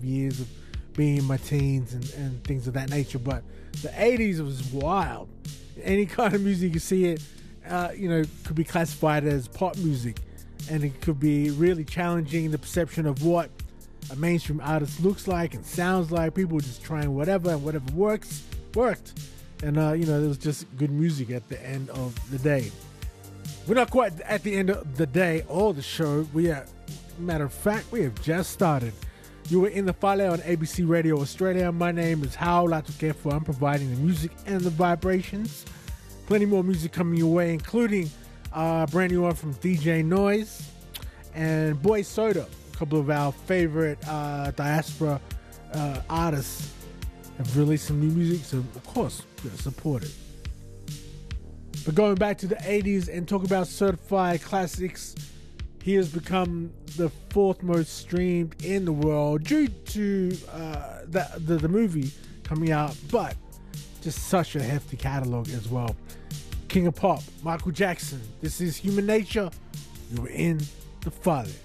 formative years of being in my teens and things of that nature. But the 80s was wild. Any kind of music you see it, could be classified as pop music, and it could be really challenging the perception of what a mainstream artist looks like and sounds like. People were just trying whatever, and whatever worked. And it was just good music at the end of the day. We're not quite at the end of the day or the show. Matter of fact, we have just started. You were in the Fale on ABC Radio Australia. My name is Hao Latukefo. I'm providing the music and the vibrations. Plenty more music coming your way, including a brand new one from DJ Noise and Boy Soda. A couple of our favorite diaspora artists have released some new music, so of course, support it. But going back to the 80s and talk about certified classics, he has become the fourth most streamed in the world due to the movie coming out, but just such a hefty catalog as well. King of Pop, Michael Jackson. This is Human Nature. You're in the Fale.